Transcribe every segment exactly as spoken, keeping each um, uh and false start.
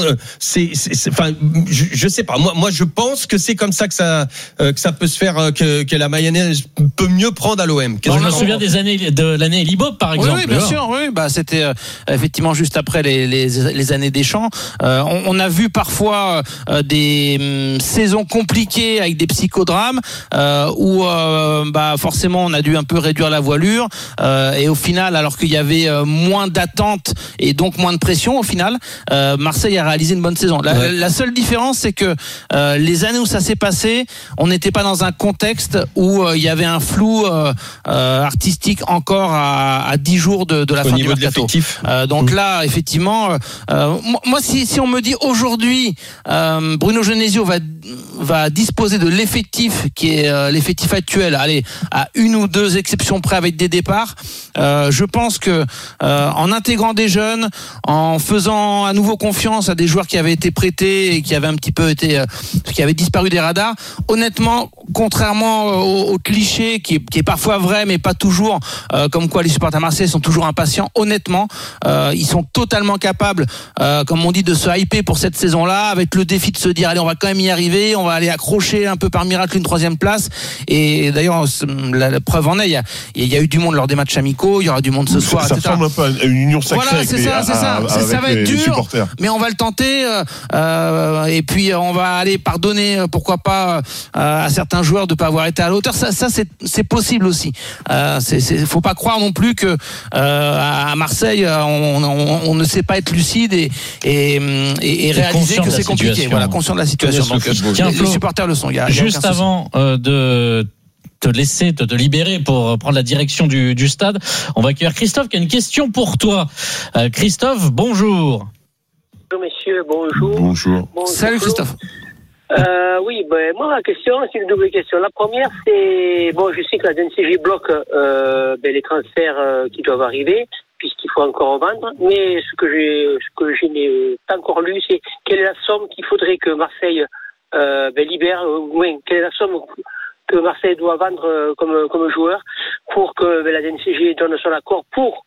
c'est, c'est, c'est enfin, je, je sais pas. Moi, moi, je pense que c'est comme ça que ça, euh, que ça peut se faire, euh, que, que la mayonnaise peut mieux prendre à l'O M. Je me souviens des années de l'année Elibob, par exemple. Oui, oui bien alors. sûr. Oui, bah c'était euh, effectivement juste après les les, les années Deschamps. Euh, on, on a vu parfois euh, des euh, saisons compliquées avec des psychodrames euh, où euh, bah forcément on a dû un peu réduire la voilure euh, et au final, alors qu'il y avait euh, moins d'attentes et donc moins de pression, au final, euh, Marseille a réalisé une bonne saison. La, ouais. la seule différence, c'est que euh, les années où ça s'est passé, on n'était pas dans un contexte où euh, il y avait un flou euh, euh, artistique encore à, à dix jours de, de la au fin du mercato. Euh, donc mmh. là, effectivement, euh, moi, si, si on me dit aujourd'hui, euh, Bruno Genesio va va disposer de l'effectif qui est euh, l'effectif actuel, allez, à une ou deux exceptions près avec des départs, euh, je pense que euh, en intégrant des jeunes, en faisant à nouveau confiance à des joueurs qui avaient été prêtés et qui avaient un petit peu été, euh, qui avaient disparu des radars, honnêtement, contrairement au, au cliché qui est, qui est parfois vrai mais pas toujours, euh, comme quoi les supporters marseillais sont toujours impatients, honnêtement, euh, ils sont totalement capables, euh, comme on dit, de se hyper pour cette saison-là, avec le défi de se dire allez, on va quand même y arriver, on va aller accrocher un peu par miracle une troisième place. Et d'ailleurs, la, la preuve en est, il y a, il y a eu du monde lors des matchs amicaux, il y aura du monde ce ça, soir, ça et cetera. ressemble un peu à une union sacrée. Voilà, c'est ça, c'est ça. À, ça va être dur, supporters. Mais on va le tenter. Euh, et puis on va aller pardonner, pourquoi pas, euh, à certains joueurs de pas avoir été à la hauteur. Ça, ça c'est, c'est possible aussi. Euh, c'est, c'est, faut pas croire non plus que euh, à Marseille, on, on, on ne sait pas être lucide et, et, et, et réaliser que c'est compliqué. Situation. Voilà, conscient de la situation. Donc, Tiens, les, Flo, les supporters le sont. Il y a, il y a juste avant euh, de te laisser, te, te libérer pour prendre la direction du, du stade, on va accueillir Christophe qui a une question pour toi. Euh, Christophe, bonjour. Bonjour messieurs, bonjour. Bonjour. bonjour Salut Christophe. Euh, oui, ben, moi la question, c'est une double question. La première, c'est, bon, je sais que la D N C G bloque euh, ben, les transferts euh, qui doivent arriver, puisqu'il faut encore vendre, mais ce que j'ai, ce que je n'ai pas encore lu, c'est quelle est la somme qu'il faudrait que Marseille euh, ben, libère, ou moins, quelle est la somme que Marseille doit vendre euh, comme, comme joueur pour que ben, la D N C G donne son accord pour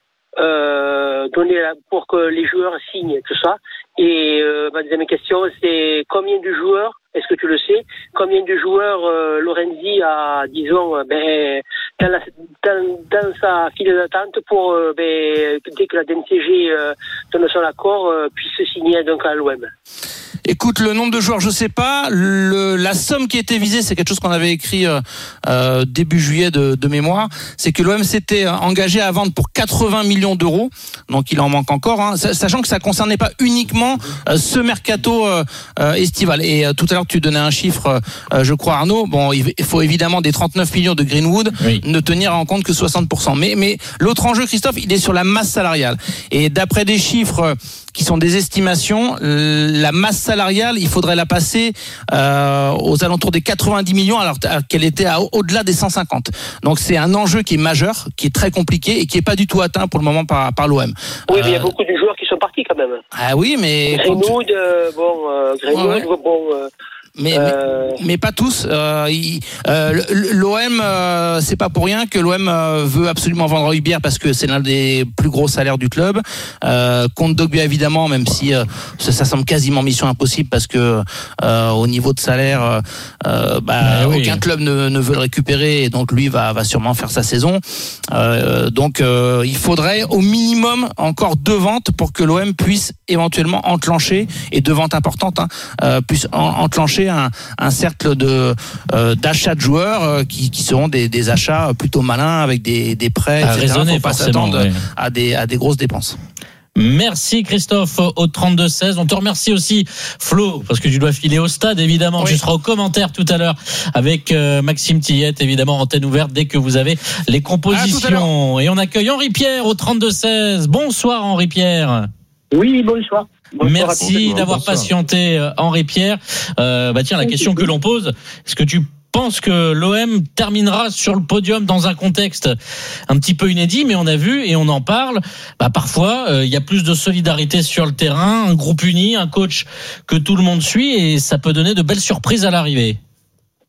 euh, donner la, pour que les joueurs signent tout ça. Et euh, ma deuxième question, c'est combien de joueurs, est-ce que tu le sais, combien de joueurs euh, Lorenzi a, disons, ben, dans, la, dans, dans sa file d'attente pour, euh, ben, dès que la D N C G euh, donne son accord, euh, puisse signer donc à l'O M. Écoute, le nombre de joueurs, je sais pas. Le, la somme qui était visée, c'est quelque chose qu'on avait écrit euh, euh, début juillet de, de mémoire. C'est que l'O M s'était engagé à vendre pour quatre-vingts millions d'euros. Donc il en manque encore, hein, sachant que ça concernait pas uniquement euh, ce mercato euh, euh, estival. Et euh, tout à l'heure, tu donnais un chiffre, euh, je crois, Arnaud. Bon, il faut évidemment des trente-neuf millions de Greenwood, oui. ne tenir en compte que soixante pour cent. Mais, mais l'autre enjeu, Christophe, il est sur la masse salariale. Et d'après des chiffres qui sont des estimations, la masse salariale, il faudrait la passer euh, aux alentours des quatre-vingt-dix millions, alors qu'elle était à, au-delà des cent cinquante. Donc c'est un enjeu qui est majeur, qui est très compliqué et qui est pas du tout atteint pour le moment par, par l'O M. Oui, euh, mais il y a beaucoup de joueurs qui sont partis quand même. Ah oui, mais Greenwood, euh, bon, euh, Greenwood, ouais, ouais. bon. Euh... Mais, euh... mais mais pas tous. Euh, il, euh, L'O M, euh, c'est pas pour rien que l'O M euh, veut absolument vendre Hojbjerg parce que c'est l'un des plus gros salaires du club. Euh, Contre Dogbia évidemment, même si euh, ça, ça semble quasiment mission impossible parce que euh, au niveau de salaire, euh, bah, bah, oui. aucun club ne, ne veut le récupérer et donc lui va va sûrement faire sa saison. Euh, donc euh, il faudrait au minimum encore deux ventes pour que l'O M puisse éventuellement enclencher, et deux ventes importantes, hein, euh, puisse en, enclencher Un, un cercle de euh, d'achats de joueurs euh, qui, qui seront des, des achats plutôt malins avec des, des prêts, et cetera. Il ne faut pas s'attendre oui. à, des, à des grosses dépenses. Merci Christophe au trente-deux seize. On te remercie aussi Flo parce que tu dois filer au stade évidemment. Oui. Tu seras au commentaire tout à l'heure avec euh, Maxime Tillette, évidemment antenne ouverte dès que vous avez les compositions. Et on accueille Henri Pierre au trente-deux seize. Bonsoir Henri Pierre. Oui, bonsoir. Bonsoir. Merci d'avoir bonsoir. patienté, Henri Pierre. Euh, bah tiens, la question que l'on pose, est-ce que tu penses que l'O M terminera sur le podium dans un contexte un petit peu inédit, mais on a vu et on en parle, bah parfois il euh, y a plus de solidarité sur le terrain, un groupe uni, un coach que tout le monde suit, et ça peut donner de belles surprises à l'arrivée.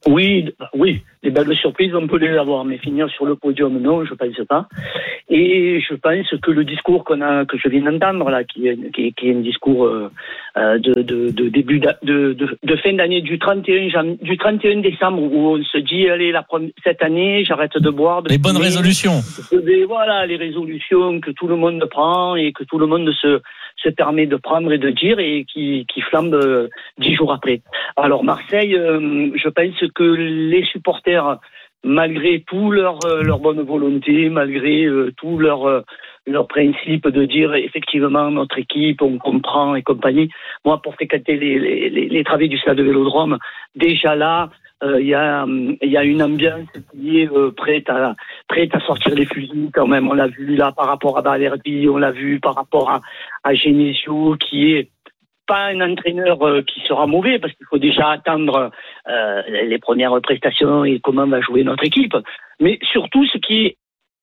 Oui, oui, des belles surprises, on peut les avoir, mais finir sur le podium, non, je pense pas. Et je pense que le discours qu'on a, que je viens d'entendre là, qui est, qui est, qui est un discours euh, de, de, de début de, de, de fin d'année du trente et un du trente et un décembre, où on se dit allez la première, cette année, j'arrête de boire. De les bonnes fumer, résolutions. Et voilà, les résolutions que tout le monde prend et que tout le monde se se permet de prendre et de dire et qui, qui flambe euh, dix jours après. Alors Marseille, euh, je pense que les supporters, malgré tout leur euh, leur bonne volonté, malgré euh, tout leur euh, leur principe de dire effectivement notre équipe, on comprend et compagnie. Moi, pour fréquenter les les, les, les travées du stade de Vélodrome, déjà là, il euh, y a il y a une ambiance qui est euh, prête à prête à sortir les fusils quand même. On l'a vu là par rapport à Balerdi, on l'a vu par rapport à à Genesio, qui est pas un entraîneur euh, qui sera mauvais, parce qu'il faut déjà attendre euh, les premières prestations et comment va jouer notre équipe. Mais surtout, ce qui est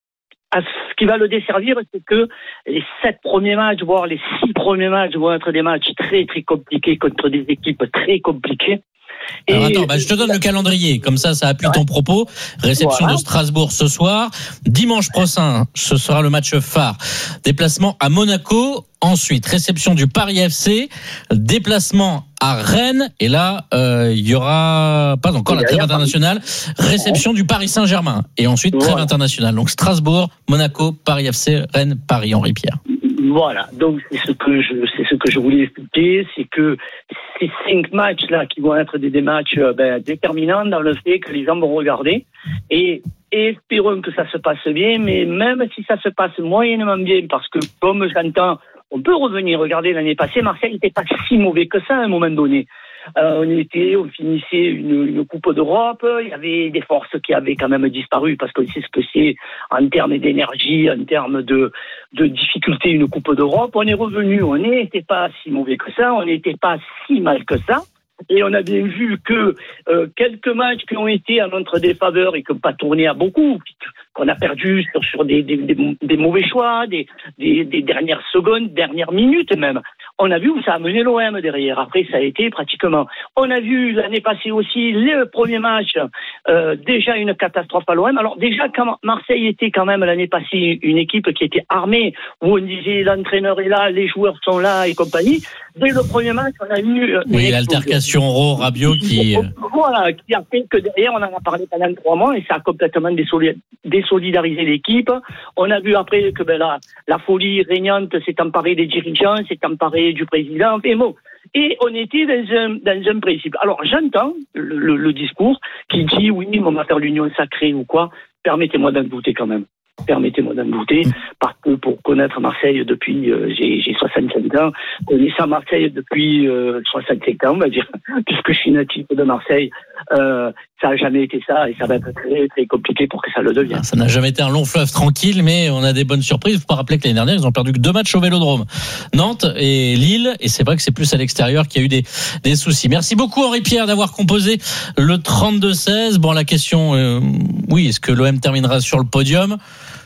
ce qui va le desservir, c'est que les sept premiers matchs, voire les six premiers matchs vont être des matchs très très compliqués contre des équipes très compliquées. Et alors attends, bah je te donne le calendrier, comme ça, ça appuie ouais. ton propos. Réception voilà. de Strasbourg ce soir. Dimanche prochain, ce sera le match phare. Déplacement à Monaco. Ensuite, réception du Paris F C. Déplacement à Rennes. Et là, euh, il y aura pas encore la trêve internationale. Réception ouais. du Paris Saint-Germain. Et ensuite, trêve ouais. internationale. Donc Strasbourg, Monaco, Paris F C, Rennes, Paris, Henri Pierre. Voilà, donc c'est ce que je c'est ce que je voulais expliquer, c'est que ces cinq matchs là qui vont être des, des matchs ben, déterminants dans le fait que les gens vont regarder et, et espérons que ça se passe bien, mais même si ça se passe moyennement bien, parce que comme j'entends, on peut revenir regarder l'année passée, Marseille n'était pas si mauvais que ça à un moment donné. Euh, on était, on finissait une, une Coupe d'Europe. Il y avait des forces qui avaient quand même disparu parce qu'on sait ce que c'est en termes d'énergie, en termes de, de difficulté, une Coupe d'Europe. On est revenu, on n'était pas si mauvais que ça, on n'était pas si mal que ça. Et on a bien vu que euh, quelques matchs qui ont été à notre défaveur et qui n'ont pas tourné à beaucoup, qu'on a perdu sur, sur des, des, des, des mauvais choix, des, des, des dernières secondes, dernières minutes même. On a vu où ça a mené l'O M derrière. Après, ça a été pratiquement. On a vu l'année passée aussi le premier match, euh, déjà une catastrophe à l'O M. Alors déjà, quand Marseille était quand même l'année passée une équipe qui était armée, où on disait l'entraîneur est là, les joueurs sont là et compagnie. Dès le premier match, on a eu... Euh, oui, l'altercation Rabiot qui... Voilà, qui a fait que derrière, on en a parlé pendant trois mois et ça a complètement désolidarisé l'équipe. On a vu après que ben, la, la folie régnante s'est emparée des dirigeants, s'est emparée du président, et bon. Et on était dans un, dans un principe. Alors, j'entends le, le, le discours qui dit, oui, on va faire l'union sacrée ou quoi. Permettez-moi d'en douter quand même. Permettez-moi d'en douter, parce que pour connaître Marseille depuis, euh, j'ai, j'ai soixante-cinq ans, connaissant Marseille depuis euh, soixante-cinq ans, on va dire, puisque je suis natif de Marseille, euh, ça n'a jamais été ça, et ça va être très très compliqué pour que ça le devienne. Ça n'a jamais été un long fleuve tranquille, mais on a des bonnes surprises. Il ne faut pas rappeler que l'année dernière, ils ont perdu que deux matchs au Vélodrome, Nantes et Lille, et c'est vrai que c'est plus à l'extérieur qu'il y a eu des, des soucis. Merci beaucoup Henri Pierre d'avoir composé le trente-deux seize. Bon, la question, euh, oui, est-ce que l'O M terminera sur le podium ?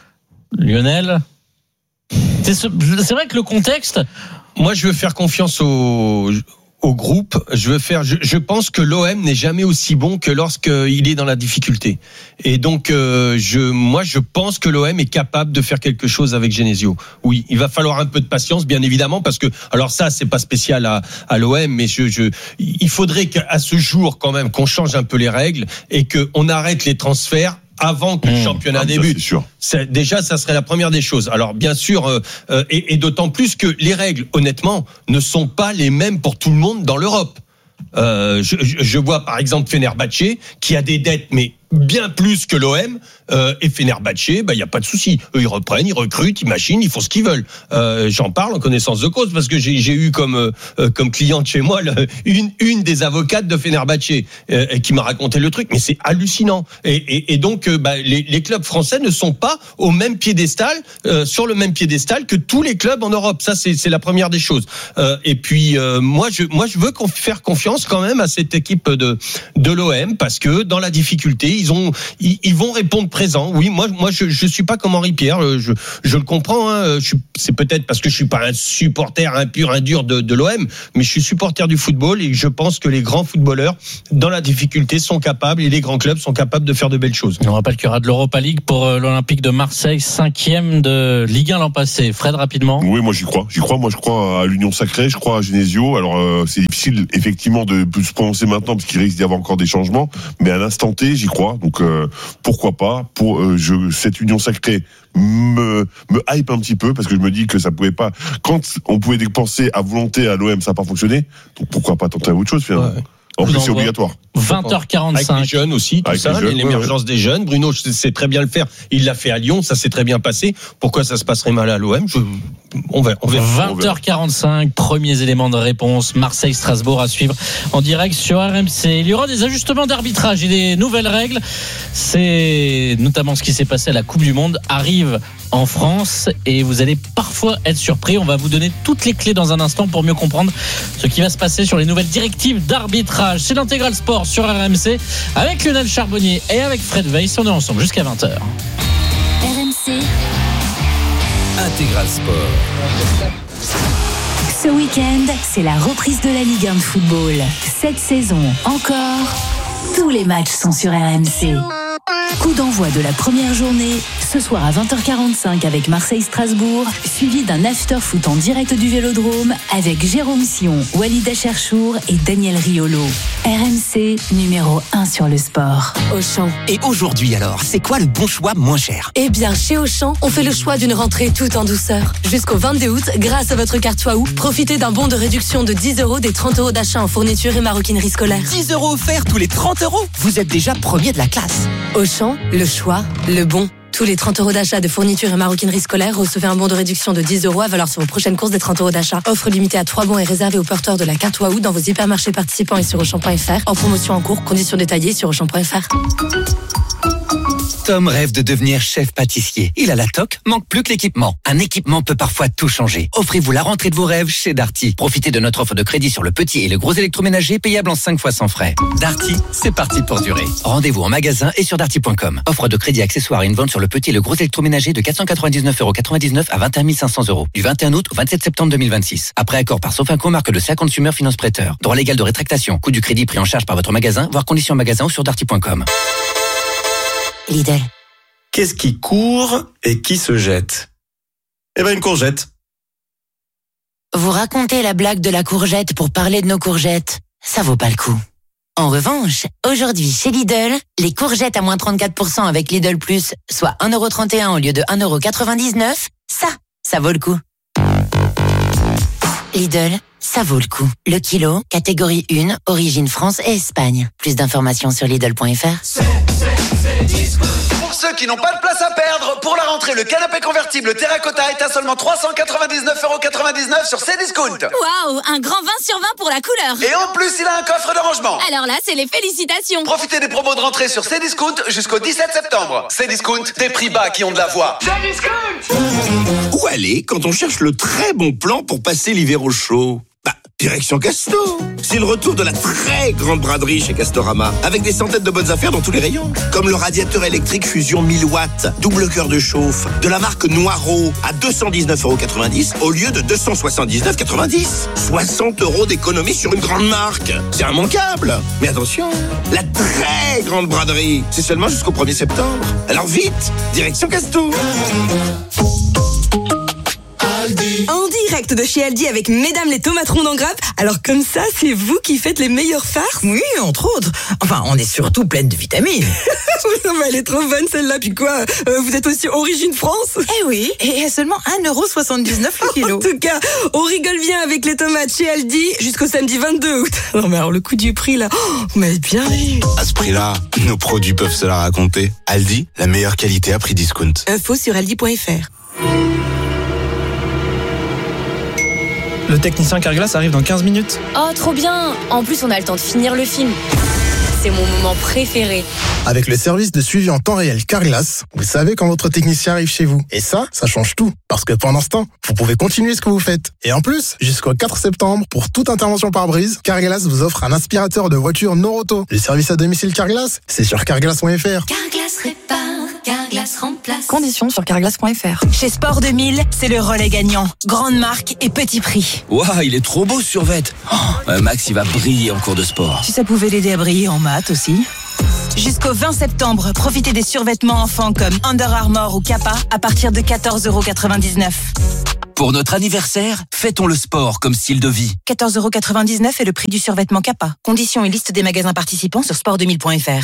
Lionel, c'est, ce, c'est vrai que le contexte. Moi, je veux faire confiance au, au groupe. Je veux faire. Je, je pense que l'O M n'est jamais aussi bon que lorsqu'il est dans la difficulté. Et donc, euh, je, moi, je pense que l'O M est capable de faire quelque chose avec Genesio. Oui, il va falloir un peu de patience, bien évidemment, parce que alors ça, c'est pas spécial à, à l'O M, mais je, je, il faudrait qu'à ce jour, quand même, qu'on change un peu les règles et qu'on arrête les transferts avant que mmh, le championnat débute. Ça, c'est c'est, déjà, ça serait la première des choses. Alors, bien sûr, euh, euh, et, et d'autant plus que les règles, honnêtement, ne sont pas les mêmes pour tout le monde dans l'Europe. Euh, je, je vois par exemple Fenerbahçe qui a des dettes, mais bien plus que l'O M, euh, et Fenerbahçe, bah il y a pas de souci. Eux ils reprennent, ils recrutent, ils machinent, ils font ce qu'ils veulent. Euh, j'en parle en connaissance de cause parce que j'ai, j'ai eu comme euh, comme cliente chez moi le, une une des avocates de Fenerbahçe euh, qui m'a raconté le truc, mais c'est hallucinant. Et, et, et donc euh, bah, les, les clubs français ne sont pas au même piédestal, euh, sur le même piédestal que tous les clubs en Europe. Ça c'est c'est la première des choses. Euh, et puis euh, moi je moi je veux faire confiance quand même à cette équipe de de l'O M parce que dans la difficulté ils ont, ils, ils vont répondre présent. Oui, moi, moi, je, je suis pas comme Henri Pierre. Je, je le comprends. Hein. Je, c'est peut-être parce que je suis pas un supporter, un pur, un dur de, de l'O M, mais je suis supporter du football et je pense que les grands footballeurs, dans la difficulté, sont capables et les grands clubs sont capables de faire de belles choses. On rappelle qu'il y aura de l'Europa League pour l'Olympique de Marseille, cinquième de Ligue un l'an passé. Fred, rapidement. Oui, moi j'y crois. J'y crois. Moi je crois à l'Union Sacrée. Je crois à Genesio. Alors euh, c'est difficile effectivement de se prononcer maintenant parce qu'il risque d'y avoir encore des changements, mais à l'instant T, j'y crois. Donc euh, pourquoi pas. Pour euh, je, cette Union Sacrée me me hype un petit peu parce que je me dis que ça pouvait pas. Quand on pouvait dépenser à volonté à l'O M, ça n'a pas fonctionné. Donc pourquoi pas tenter à autre chose finalement. Ouais. En plus, c'est obligatoire. vingt heures quarante-cinq. Avec les jeunes aussi, tout Avec ça, jeunes, l'émergence ouais, ouais. des jeunes. Bruno sait très bien le faire. Il l'a fait à Lyon, ça s'est très bien passé. Pourquoi ça se passerait mal à l'O M? Je... On verra. On verra. vingt heures quarante-cinq, premiers éléments de réponse. Marseille-Strasbourg à suivre en direct sur R M C. Il y aura des ajustements d'arbitrage et des nouvelles règles. C'est notamment ce qui s'est passé à la Coupe du Monde arrive en France et vous allez parfois être surpris. On va vous donner toutes les clés dans un instant pour mieux comprendre ce qui va se passer sur les nouvelles directives d'arbitrage. C'est l'Intégral Sport sur R M C avec Lionel Charbonnier et avec Fred Weiss. On est ensemble jusqu'à vingt heures. R M C Intégral Sport. Ce week-end, c'est la reprise de la Ligue un de football. Cette saison encore, tous les matchs sont sur R M C. Coup d'envoi de la première journée, ce soir à vingt heures quarante-cinq avec Marseille-Strasbourg, suivi d'un after-foot en direct du Vélodrome avec Jérôme Sion, Walid Acharchour et Daniel Riolo. R M C, numéro un sur le sport. Auchan. Et aujourd'hui alors, c'est quoi le bon choix moins cher? Eh bien, chez Auchan, on fait le choix d'une rentrée tout en douceur. Jusqu'au vingt-deux août, grâce à votre carte Waouh, profitez d'un bon de réduction de dix euros des trente euros d'achat en fourniture et maroquinerie scolaire. dix euros offerts tous les trente euros. Vous êtes déjà premier de la classe. Auchan, le choix, le bon. Tous les trente euros d'achat de fourniture et maroquinerie scolaire, recevez un bon de réduction de dix euros à valeur sur vos prochaines courses des trente euros d'achat. Offre limitée à trois bons et réservée aux porteurs de la carte Waouh dans vos hypermarchés participants et sur Auchan point F R. En promotion en cours, conditions détaillées sur Auchan point F R. Tom rêve de devenir chef pâtissier. Il a la toque, manque plus que l'équipement. Un équipement peut parfois tout changer. Offrez-vous la rentrée de vos rêves chez Darty. Profitez de notre offre de crédit sur le petit et le gros électroménager payable en cinq fois sans frais. Darty, c'est parti pour durer. Rendez-vous en magasin et sur darty point com. Offre de crédit accessoire et une vente sur le petit et le gros électroménager de quatre cent quatre-vingt-dix-neuf euros quatre-vingt-dix-neuf à vingt et un mille cinq cents euros. Du vingt et un août au vingt-sept septembre deux mille vingt-six. Après accord par Sofinco, marque de C A Consumer Finance Prêteur. Droit légal de rétractation. Coût du crédit pris en charge par votre magasin, voire conditions en magasin ou sur darty point com. Lidl. Qu'est-ce qui court et qui se jette? Eh ben une courgette. Vous racontez la blague de la courgette pour parler de nos courgettes. Ça vaut pas le coup. En revanche, aujourd'hui chez Lidl, les courgettes à moins trente-quatre pour cent avec Lidl Plus, soit un euro trente et un au lieu de un euro quatre-vingt-dix-neuf, ça, ça vaut le coup. Lidl, ça vaut le coup. Le kilo, catégorie un, origine France et Espagne. Plus d'informations sur Lidl point F R. C'est, c'est, c'est disco. Pour ceux qui n'ont pas de place à perdre, pour la rentrée, le canapé convertible Terracotta est à seulement trois cent quatre-vingt-dix-neuf euros quatre-vingt-dix-neuf sur Cdiscount. Waouh, un grand vingt sur vingt pour la couleur. Et en plus, il a un coffre de rangement. Alors là, c'est les félicitations. Profitez des promos de rentrée sur Cdiscount jusqu'au dix-sept septembre. Cdiscount, des prix bas qui ont de la voix. Cdiscount. Où aller quand on cherche le très bon plan pour passer l'hiver au chaud? Bah, direction Casto. C'est le retour de la très grande braderie chez Castorama, avec des centaines de bonnes affaires dans tous les rayons. Comme le radiateur électrique Fusion mille watts, double cœur de chauffe, de la marque Noireau, à deux cent dix-neuf euros quatre-vingt-dix au lieu de deux cent soixante-dix-neuf euros quatre-vingt-dix. soixante euros d'économie sur une grande marque. C'est immanquable. Mais attention, la très grande braderie, c'est seulement jusqu'au premier septembre. Alors vite, direction Casto. En direct de chez Aldi avec Mesdames les tomates rondes en grappe. Alors comme ça, c'est vous qui faites les meilleures farces? Oui, entre autres. Enfin, on est surtout pleine de vitamines. Non mais elle est trop bonne celle-là. Puis quoi, euh, vous êtes aussi origine France? Eh oui, et à seulement un euro soixante-dix-neuf le kilo. En tout cas, on rigole bien avec les tomates chez Aldi jusqu'au samedi vingt-deux août. Non mais alors le coup du prix là, oh, vous m'avez bien vu. À ce prix-là, nos produits peuvent se la raconter. Aldi, la meilleure qualité à prix discount. Info sur aldi point F R. Le technicien Carglass arrive dans quinze minutes. Oh, trop bien! En plus, on a le temps de finir le film. C'est mon moment préféré. Avec le service de suivi en temps réel Carglass, vous savez quand votre technicien arrive chez vous. Et ça, ça change tout. Parce que pendant ce temps, vous pouvez continuer ce que vous faites. Et en plus, jusqu'au quatre septembre, pour toute intervention par brise, Carglass vous offre un aspirateur de voiture Noroto. Le service à domicile Carglass, c'est sur carglass point f r. Carglass répare, Carglass remplace. Conditions sur carglass point f r. Chez Sport deux mille, c'est le relais gagnant. Grande marque et petit prix. Waouh, il est trop beau ce survêt. Oh, euh, Max, il va briller en cours de sport. Si ça pouvait l'aider à briller en maths aussi. Jusqu'au vingt septembre, profitez des survêtements enfants comme Under Armour ou Kappa à partir de quatorze euros quatre-vingt-dix-neuf. Pour notre anniversaire, fêtons le sport comme style de vie. quatorze euros quatre-vingt-dix-neuf est le prix du survêtement Kappa. Conditions et liste des magasins participants sur sport deux mille point f r.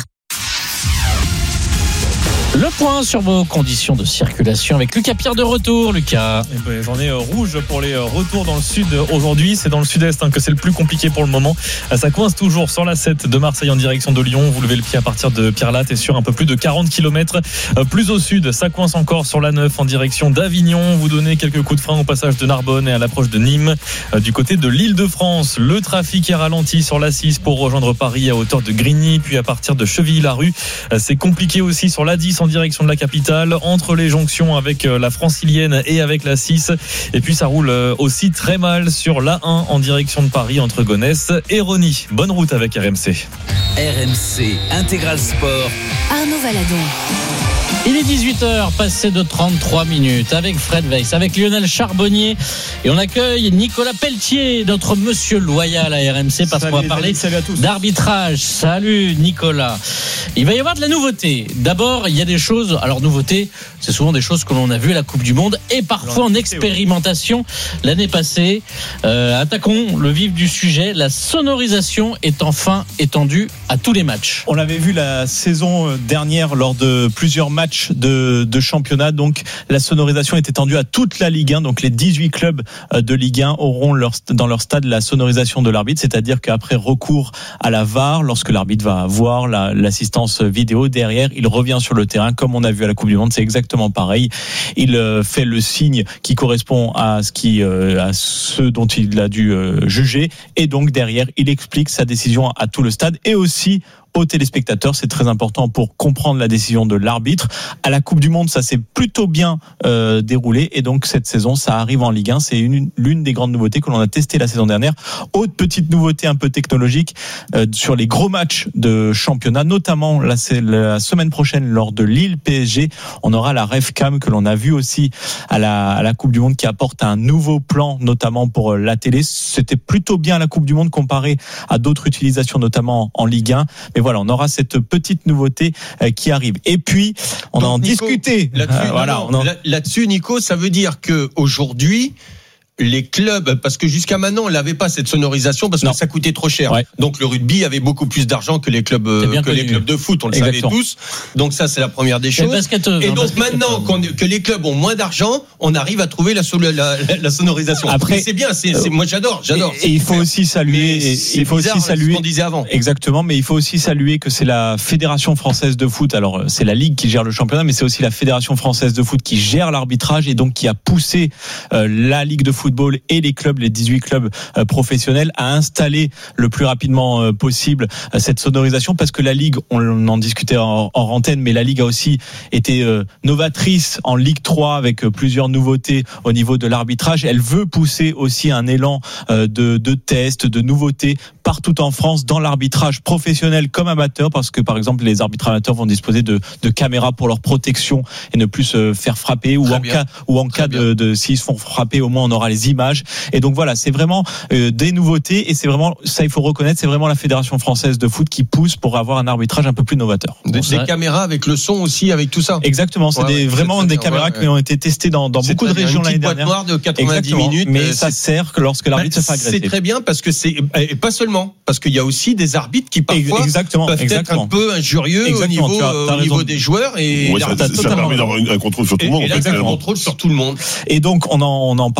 Le point sur vos conditions de circulation avec Lucas Pierre de retour. Lucas. Eh ben, journée rouge pour les retours dans le sud aujourd'hui. C'est dans le sud-est hein, que c'est le plus compliqué pour le moment. Ça coince toujours sur la sept de Marseille en direction de Lyon. Vous levez le pied à partir de Pierre-Latte et sur un peu plus de quarante kilomètres. Plus au sud, ça coince encore sur la neuf en direction d'Avignon. Vous donnez quelques coups de frein au passage de Narbonne et à l'approche de Nîmes. Du côté de l'Île-de-France, le trafic est ralenti sur la six pour rejoindre Paris à hauteur de Grigny. Puis à partir de Chevilly-la-Rue, c'est compliqué aussi sur la dix en direction de la capitale, entre les jonctions avec la Francilienne et avec la six. Et puis ça roule aussi très mal sur l'A un en direction de Paris entre Gonesse et Rosny. Bonne route avec R M C. R M C Intégral Sport. Arnaud Valadon. Il est dix-huit heures, passé de trente-trois minutes, avec Fred Weiss, avec Lionel Charbonnier. Et on accueille Nicolas Pelletier, notre monsieur loyal à R M C, parce qu'on va parler d'arbitrage. Salut Nicolas. Il va y avoir de la nouveauté. D'abord, il y a des choses, alors nouveauté, c'est souvent des choses que l'on a vues à la Coupe du Monde et parfois en expérimentation l'année passée. Euh, attaquons le vif du sujet. La sonorisation est enfin étendue à tous les matchs. On l'avait vu la saison dernière lors de plusieurs matchs de, de championnat. Donc la sonorisation est étendue à toute la Ligue un. Donc les dix-huit clubs de Ligue un auront leur, dans leur stade la sonorisation de l'arbitre. C'est-à-dire qu'après recours à la V A R, lorsque l'arbitre va voir la, l'assistance vidéo, derrière, il revient sur le terrain comme on a vu à la Coupe du Monde. C'est exactement pareil. Il fait le signe qui correspond à ce, qui, à ce dont il a dû juger. Et donc derrière, il explique sa décision à tout le stade et aussi aux téléspectateurs. C'est très important pour comprendre la décision de l'arbitre. À la Coupe du Monde, ça s'est plutôt bien euh, déroulé et donc cette saison, ça arrive en Ligue un. C'est une, l'une des grandes nouveautés que l'on a testées la saison dernière. Autre petite nouveauté un peu technologique euh, sur les gros matchs de championnat, notamment la, la semaine prochaine lors de Lille P S G, on aura la RevCam que l'on a vu aussi à la, à la Coupe du Monde qui apporte un nouveau plan, notamment pour la télé. C'était plutôt bien la Coupe du Monde comparé à d'autres utilisations, notamment en Ligue un. Mais voilà, on aura cette petite nouveauté qui arrive. Et puis, on Donc, a en Nico, discuté. Là-dessus, euh, voilà, non, on en... là, là-dessus, Nico, ça veut dire que aujourd'hui, les clubs, parce que jusqu'à maintenant, on n'avait pas cette sonorisation parce que non. ça coûtait trop cher. Ouais. Donc le rugby avait beaucoup plus d'argent que les clubs, que connu. les clubs de foot. On le Exactement. savait tous. Donc ça, c'est la première des choses. Et donc maintenant qu'on, que les clubs ont moins d'argent, on arrive à trouver la, la, la, la sonorisation. Après, mais c'est bien. C'est, c'est, moi, j'adore, j'adore. Et, et il faut aussi saluer. Et, il faut aussi saluer ce qu'on disait avant. Exactement. Mais il faut aussi saluer que c'est la Fédération française de foot. Alors c'est la ligue qui gère le championnat, mais c'est aussi la Fédération française de foot qui gère l'arbitrage et donc qui a poussé euh, la ligue de football et les clubs, les dix-huit clubs euh, professionnels à installer le plus rapidement euh, possible euh, cette sonorisation parce que la Ligue, on, on en discutait en, en antenne, mais la Ligue a aussi été euh, novatrice en Ligue trois avec euh, plusieurs nouveautés au niveau de l'arbitrage. Elle veut pousser aussi un élan euh, de, de tests, de nouveautés partout en France dans l'arbitrage professionnel comme amateur parce que par exemple les arbitres amateurs vont disposer de, de caméras pour leur protection et ne plus se faire frapper ou en, cas, ou en cas de, de s'ils se font frapper au moins on aura les images. Et donc voilà, c'est vraiment euh, des nouveautés et c'est vraiment, ça il faut reconnaître, c'est vraiment la Fédération française de foot qui pousse pour avoir un arbitrage un peu plus novateur. Des, bon, des ça... caméras avec le son aussi, avec tout ça. Exactement, c'est ouais, des, ouais, vraiment c'est des bien, caméras ouais, qui ont été testées dans, dans beaucoup de régions l'année dernière. Une boîte noire de quatre-vingt-dix Exactement, minutes. Mais ça sert que lorsque l'arbitre bah, se fait agresser. C'est très bien parce que c'est, et pas seulement, parce qu'il y a aussi des arbitres qui parfois exactement, peuvent exactement. être un peu injurieux exactement, au niveau, tu as, tu as au niveau des joueurs et ouais, ça, ça permet d'avoir un contrôle sur tout le monde. Et, et là, c'est un contrôle sur tout le monde. Et donc on en, on en parlait, donc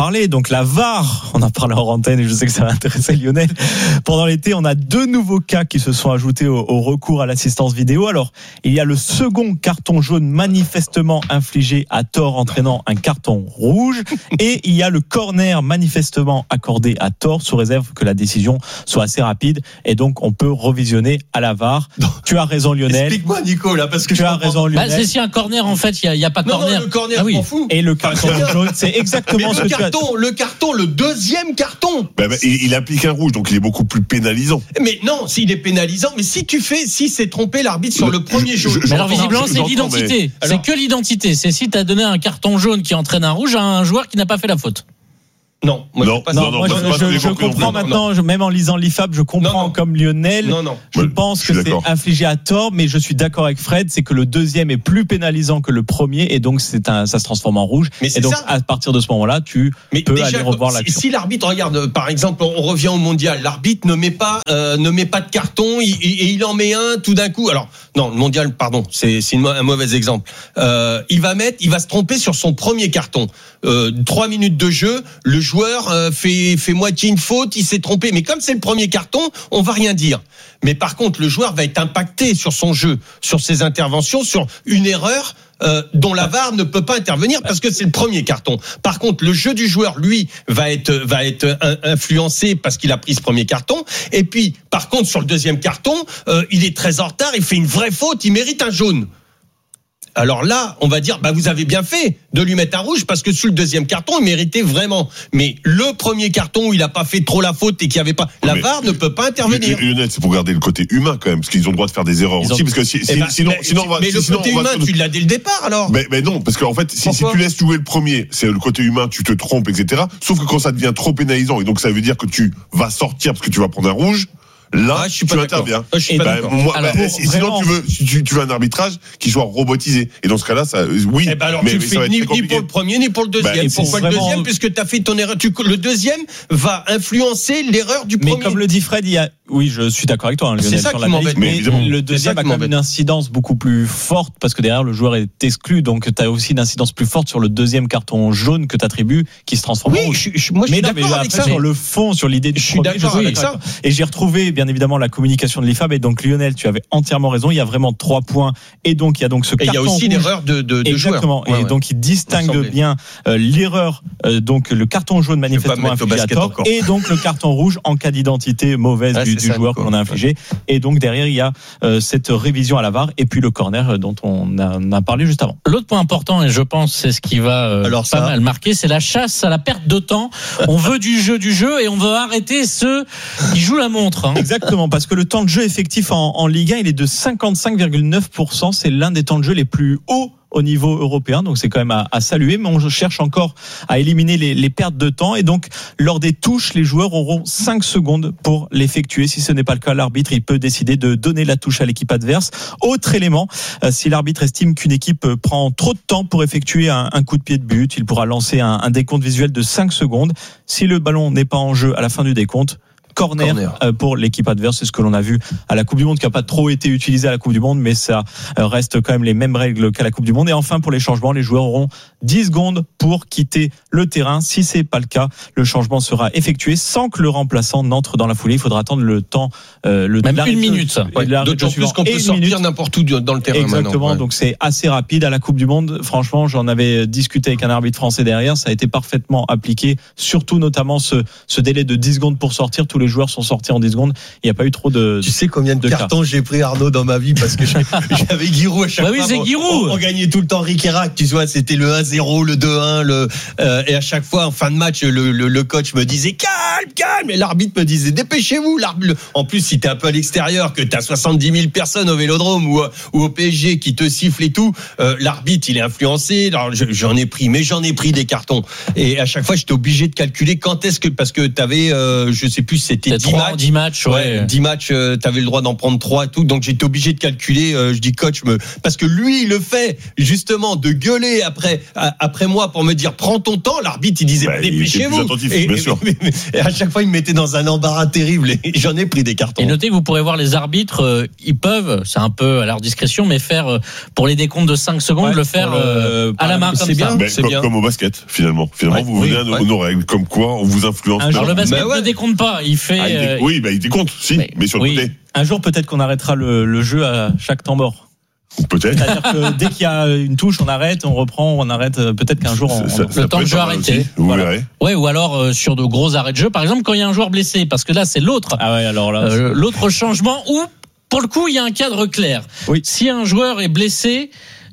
donc la V A R, on en parle en antenne et je sais que ça va intéresser Lionel. Pendant l'été, on a deux nouveaux cas qui se sont ajoutés au, au recours à l'assistance vidéo. Alors, il y a le second carton jaune manifestement infligé à tort entraînant un carton rouge et il y a le corner manifestement accordé à tort sous réserve que la décision soit assez rapide et donc on peut revisionner à la V A R. Non. Tu as raison Lionel. Explique-moi Nico là parce que tu as raison Lionel. Bah, c'est si un corner en fait, il y, y a pas de non, corner. Non, le corner, ah, oui. je m'en fous. Et le carton jaune, c'est exactement mais ce le que carton, tu as. Le carton, le deuxième carton. Bah, bah, il, il applique un rouge, donc il est beaucoup plus pénalisant. Mais non, s'il est pénalisant, mais si tu fais, si c'est trompé l'arbitre sur le, le premier jaune. Mais alors visiblement c'est l'identité. Mais... C'est que l'identité. C'est si tu as donné un carton jaune qui entraîne un rouge à un joueur qui n'a pas fait la faute. Non, moi, non, pas non, non, moi je, je, je, je comprends maintenant, je, même en lisant l'I F A B, je comprends non, non. comme Lionel. Non, non. Je pense je que c'est infligé à tort, mais je suis d'accord avec Fred, c'est que le deuxième est plus pénalisant que le premier, et donc c'est un, ça se transforme en rouge. Mais et donc ça. à partir de ce moment-là, tu mais peux déjà, aller revoir si, l'action. Si l'arbitre regarde, par exemple, on revient au mondial, l'arbitre ne met pas, euh, ne met pas de carton, et il, il en met un tout d'un coup. Alors non, le mondial, pardon, c'est, c'est une, un mauvais exemple. Euh, il va mettre, il va se tromper sur son premier carton. Euh, trois minutes de jeu, le joueur euh, fait fait moitié une faute, il s'est trompé. Mais comme c'est le premier carton, on va rien dire. Mais par contre, le joueur va être impacté sur son jeu, sur ses interventions, sur une erreur euh, dont la V A R ne peut pas intervenir parce que c'est le premier carton. Par contre, le jeu du joueur, lui, va être va être influencé parce qu'il a pris ce premier carton. Et puis, par contre, sur le deuxième carton, euh, il est très en retard, il fait une vraie faute, il mérite un jaune. Alors là, on va dire, bah vous avez bien fait de lui mettre un rouge parce que sur le deuxième carton, il méritait vraiment. Mais le premier carton où il a pas fait trop la faute et qu'il y avait pas, la mais, V A R ne peut pas intervenir. Lionel, c'est pour garder le côté humain quand même, parce qu'ils ont le droit de faire des erreurs Ils aussi, ont... parce que si, eh ben, sinon, mais, sinon, on va. Mais le sinon, côté on va humain, se... tu l'as dès le départ alors. Mais, mais non, parce qu'en fait, si, si tu laisses jouer le premier, c'est le côté humain, tu te trompes, et cetera. Sauf que quand ça devient trop pénalisant, et donc ça veut dire que tu vas sortir parce que tu vas prendre un rouge. Là, ah, je suis pas tu d'accord. interviens. Ah, je suis pas bah, d'accord. Moi, alors, bah, sinon, vraiment... tu veux, tu, tu veux un arbitrage qui soit robotisé. Et dans ce cas-là, ça, oui. Eh ben alors, mais, tu le mais fais ni, ni pour le premier, ni pour le deuxième. Bah, Pourquoi le deuxième? Puisque tu as fait ton erreur. Tu, le deuxième va influencer l'erreur du premier. Mais comme le dit Fred, il y a, oui, je suis d'accord avec toi, hein, Lionel, c'est ça sur qui la m'embête. Mais, mais le deuxième a quand même une incidence beaucoup plus forte parce que derrière, le joueur est exclu. Donc, tu as aussi une incidence plus forte sur le deuxième carton jaune que tu attribues qui se transforme oui, en rouge. Je, je, moi, je mais suis non, d'accord mais avec après, ça. Sur le fond, sur l'idée du je suis premier, d'accord je avec ça. Et j'ai retrouvé, bien évidemment, la communication de l'I F A B. Et donc, Lionel, tu avais entièrement raison. Il y a vraiment trois points. Et donc, il y a donc ce carton rouge. Et il y a aussi l'erreur de, de, de joueur. Exactement. Ouais, et ouais. donc, il distingue bien euh, l'erreur, euh, donc le carton jaune manifestement infligé à tort, et donc le carton rouge en cas d'identité mauvaise ah, du, du ça, joueur que l'on a infligé. Et donc, derrière, il y a euh, cette révision à la V A R et puis le corner euh, dont on a, on a parlé juste avant. L'autre point important, et je pense c'est ce qui va euh, Alors, pas ça... mal marquer, c'est la chasse à la perte de temps. On veut du jeu du jeu et on veut arrêter ceux qui jouent la montre. Hein. Exactement, parce que le temps de jeu effectif en, en Ligue un, il est de cinquante-cinq virgule neuf pour cent. C'est l'un des temps de jeu les plus hauts au niveau européen, donc c'est quand même à, à saluer, mais on cherche encore à éliminer les, les pertes de temps, et donc lors des touches, les joueurs auront cinq secondes pour l'effectuer. Si ce n'est pas le cas, l'arbitre il peut décider de donner la touche à l'équipe adverse. Autre élément, euh, si l'arbitre estime qu'une équipe prend trop de temps pour effectuer un, un coup de pied de but, il pourra lancer un, un décompte visuel de cinq secondes. Si le ballon n'est pas en jeu à la fin du décompte, Corner, corner pour l'équipe adverse, c'est ce que l'on a vu à la Coupe du Monde, qui n'a pas trop été utilisé à la Coupe du Monde, mais ça reste quand même les mêmes règles qu'à la Coupe du Monde. Et enfin, pour les changements, les joueurs auront dix secondes pour quitter le terrain. Si c'est pas le cas, le changement sera effectué sans que le remplaçant n'entre dans la foulée. Il faudra attendre le temps, euh, le même une minute. Ouais, d'autant plus qu'on peut sortir minute. n'importe où dans le terrain. Exactement. Ouais. Donc c'est assez rapide à la Coupe du Monde. Franchement, j'en avais discuté avec un arbitre français derrière. Ça a été parfaitement appliqué. Surtout, notamment ce, ce délai de dix secondes pour sortir. Tous les joueurs sont sortis en dix secondes. Il n'y a pas eu trop de. Tu sais combien de, de cartons j'ai pris, Arnaud, dans ma vie parce que j'avais Giroud à chaque bah fois. Oui, c'est Giroud. On, on gagnait tout le temps Ric et Rac. Tu vois, c'était le un zéro, le deux un, le euh, et à chaque fois en fin de match, le, le, le coach me disait calme, calme, et l'arbitre me disait dépêchez-vous. L'arbitre. En plus, si t'es un peu à l'extérieur, que t'as soixante-dix mille personnes au Vélodrome ou, ou au P S G qui te sifflent et tout, euh, l'arbitre il est influencé. Alors j'en ai pris, mais j'en ai pris des cartons. Et à chaque fois, j'étais obligé de calculer quand est-ce que parce que t'avais, euh, je sais plus, c'est c'était dix matchs. dix matchs, ouais. dix matchs, euh, t'avais le droit d'en prendre trois et tout. Donc, j'étais obligé de calculer, euh, je dis coach, me, parce que lui, il le fait, justement, de gueuler après, après moi pour me dire, prends ton temps. L'arbitre, il disait, bah, dépêchez-vous. Attentif, et, bien sûr. Et, et à chaque fois, il me mettait dans un embarras terrible et j'en ai pris des cartons. Et notez que vous pourrez voir les arbitres, euh, ils peuvent, c'est un peu à leur discrétion, mais faire, euh, pour les décomptes de cinq secondes, ouais, le faire euh, à la main comme c'est ça. Bien, ben, c'est comme, bien. comme au basket, finalement. Finalement, ouais, vous oui, venez à nos, ouais. nos règles, comme quoi on vous influence. Alors le basket bah ouais. ne décompte pas, il fait. Ah, il dé... euh, Oui, bah, il décompte, si, mais, mais sur le oui. côté. Un jour, peut-être qu'on arrêtera le, le jeu à chaque temps mort. Peut-être. C'est-à-dire que dès qu'il y a une touche, on arrête, on reprend, on arrête. Peut-être qu'un jour, on, ça, on... ça le temps de jeu arrêté. Aussi, vous voilà. verrez. Ouais, ou alors euh, sur de gros arrêts de jeu, par exemple quand il y a un joueur blessé, parce que là c'est l'autre. Ah ouais, alors là. Euh, l'autre changement où, pour le coup, il y a un cadre clair. Oui. Si un joueur est blessé,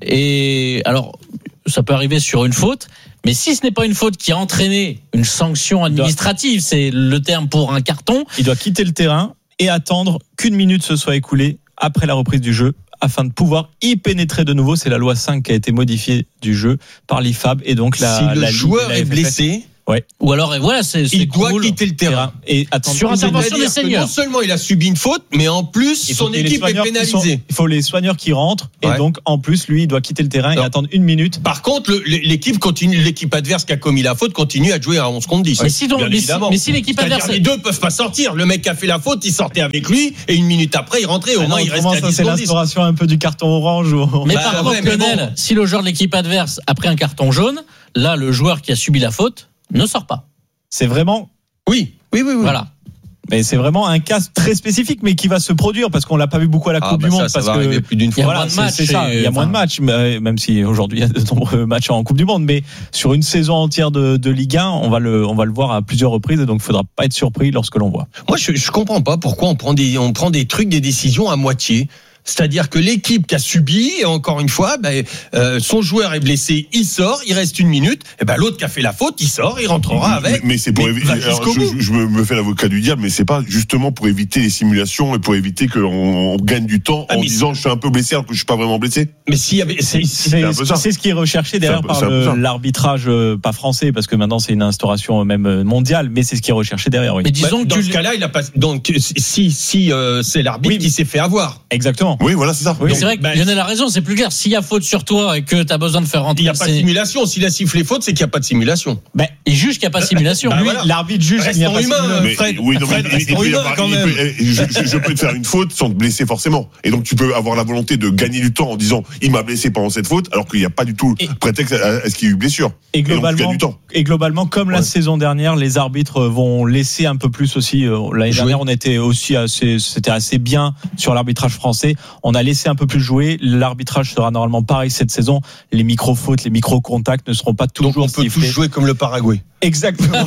et alors ça peut arriver sur une faute. Mais si ce n'est pas une faute qui a entraîné une sanction administrative, c'est le terme pour un carton. Il doit quitter le terrain et attendre qu'une minute se soit écoulée après la reprise du jeu afin de pouvoir y pénétrer de nouveau. C'est la loi cinq qui a été modifiée du jeu par l'I F A B et donc la. Si le la joueur la est F F F. blessé. Ouais. Ou alors, voilà, c'est, c'est il doit cool. quitter le terrain. Et attendre sur intervention des seniors. Non seulement il a subi une faute, mais en plus son équipe est pénalisée. Sont, il faut les soigneurs qui rentrent ouais. Et donc en plus lui il doit quitter le terrain non. Et attendre une minute. Par contre, le, l'équipe continue, l'équipe adverse qui a commis la faute continue à jouer à onze contre dix. Mais si, donc, mais si, mais si l'équipe C'est-à-dire adverse, les deux peuvent pas sortir. Le mec qui a fait la faute, il sortait avec lui et une minute après il rentrait. Au ah moins non, il restait à dix contre dix. C'est l'instauration un peu du carton orange. Ou... Mais bah, par ouais, contre, mais Lionel, bon. si le joueur de l'équipe adverse a pris un carton jaune, là le joueur qui a subi la faute ne sort pas. C'est vraiment. Oui, oui, oui, oui. Voilà. Mais c'est vraiment un cas très spécifique, mais qui va se produire parce qu'on l'a pas vu beaucoup à la ah, Coupe bah du ça, Monde. ça parce va que arriver plus d'une fois. Voilà, c'est, c'est ça. Il y a moins de matchs, même si aujourd'hui il y a de nombreux matchs en Coupe du Monde. Mais sur une saison entière de, de Ligue un, on va le, on va le voir à plusieurs reprises, et donc il faudra pas être surpris lorsque l'on voit. Moi, je, je comprends pas pourquoi on prend des, on prend des trucs, des décisions à moitié. C'est-à-dire que l'équipe qui a subi, et encore une fois, ben, euh, son joueur est blessé, il sort, il reste une minute, et ben l'autre qui a fait la faute, il sort, il rentrera mais, avec. Mais c'est pour éviter. Je, je me fais l'avocat du diable, mais c'est pas justement pour éviter les simulations et pour éviter qu'on on gagne du temps ah, en disant je suis un peu blessé alors que je suis pas vraiment blessé. Mais s'il y avait, c'est, c'est, c'est, un peu ça. C'est ce qui est recherché derrière peu, par le, l'arbitrage pas français, parce que maintenant c'est une instauration même mondiale, mais c'est ce qui est recherché derrière. Oui. Mais disons bah, que dans tu... ce cas-là, il a pas. Donc si si euh, c'est l'arbitre oui, qui s'est fait avoir. Exactement. Oui, voilà, c'est ça. Oui, donc, c'est vrai que ben, Lionel a raison, c'est plus clair. S'il y a faute sur toi et que tu as besoin de faire rentrer. Il n'y a pas de simulation. S'il a sifflé faute, c'est qu'il n'y a pas de simulation. Ben, il juge qu'il n'y a pas de simulation. Ben, Lui, voilà. L'arbitre juge qu'il n'y a pas de simulation. Mais, Fred, oui, non, Fred, mais, il, il, il, quand même. Peut, je, je peux te faire une faute sans te blesser forcément. Et donc tu peux avoir la volonté de gagner du temps en disant il m'a blessé pendant cette faute, alors qu'il n'y a pas du tout et, prétexte à, à ce qu'il y a eu blessure. Et globalement, et, donc, et globalement comme ouais. la saison dernière, les arbitres vont laisser un peu plus aussi. L'année jouer. dernière, on était aussi assez, c'était assez bien sur l'arbitrage français. On a laissé un peu plus jouer. L'arbitrage sera normalement pareil cette saison. Les micro-fautes, les micro-contacts ne seront pas toujours donc on peut sifflés. Tous jouer comme le Paraguay. Exactement.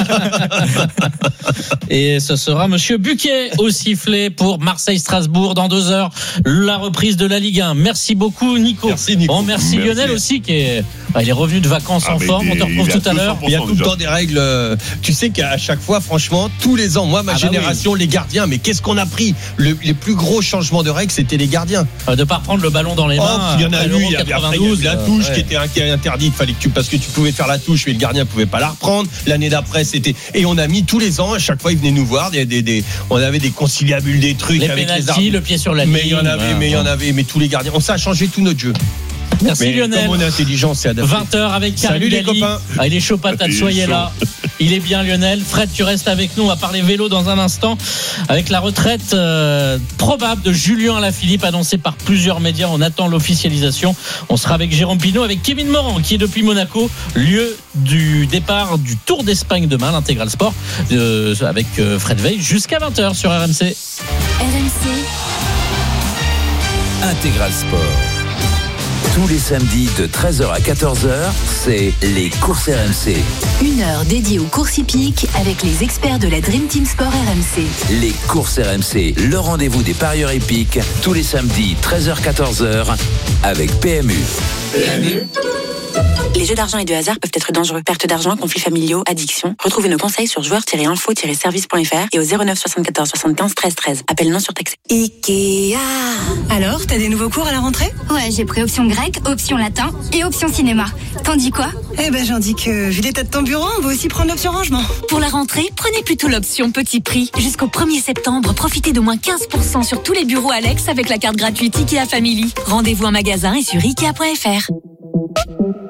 Et ce sera Monsieur Buquet au sifflet pour Marseille-Strasbourg dans deux heures. La reprise de la Ligue un. Merci beaucoup Nico. Merci Nico. Bon, merci, merci Lionel aussi qui est, il est revenu de vacances ah, en forme. Des, on te retrouve tout à l'heure. Il y a tout le temps des règles. Tu sais qu'à chaque fois, franchement, tous les ans, moi ma ah bah génération, oui. les gardiens. Mais qu'est-ce qu'on a pris le, Les plus gros changements de règles, c'était les gardiens. Euh, de pas prendre le ballon dans les mains. Oh, il y en a eu. Il y a eu la touche euh, ouais. qui était interdite. Fallait que tu parce que tu pouvais faire la touche, mais le gardien pouvait pas la reprendre. L'année d'après, c'était et on a mis tous les ans. À chaque fois, ils venaient nous voir. Des, des, des, on avait des conciliabules, des trucs les avec pénalty, les arbitres. Le pied sur la ligne. Mais il y en avait, mais il y en avait, mais tous les gardiens. On ça a changé tout notre jeu. Merci mais Lionel. Comme on est intelligent, c'est adapté. vingt heures avec Karim Salut les copains. Ah, il est chaud patate, soyez là. Il est bien Lionel. Fred, tu restes avec nous. On va parler vélo dans un instant avec la retraite euh, probable de Julien Alaphilippe annoncée par plusieurs médias. On attend l'officialisation. On sera avec Jérôme Pinault, avec Kevin Morand qui est depuis Monaco, lieu du départ du Tour d'Espagne demain, l'Intégral Sport, euh, avec euh, Fred Veil jusqu'à vingt heures sur R M C. R M C. Intégral Sport. Tous les samedis de treize heures à quatorze heures, c'est les courses R M C. Une heure dédiée aux courses hippiques avec les experts de la Dream Team Sport R M C. Les courses R M C, le rendez-vous des parieurs hippiques, tous les samedis treize heures à quatorze heures avec P M U. P M U Les jeux d'argent et de hasard peuvent être dangereux. Perte d'argent, conflits familiaux, addiction. Retrouvez nos conseils sur joueurs tiret info tiret service point f r et au zéro neuf soixante-quatorze soixante-quinze treize treize. Appel non surtaxé. Ikea. Alors, t'as des nouveaux cours à la rentrée? Ouais, j'ai pris option grec, option latin et option cinéma. T'en dis quoi? Eh ben, j'en dis que, vu l'état de ton bureau, on va aussi prendre l'option rangement. Pour la rentrée, prenez plutôt l'option petit prix. Jusqu'au premier septembre, profitez d'au moins quinze pour cent sur tous les bureaux Alex avec la carte gratuite Ikea Family. Rendez-vous en magasin et sur ikea point f r.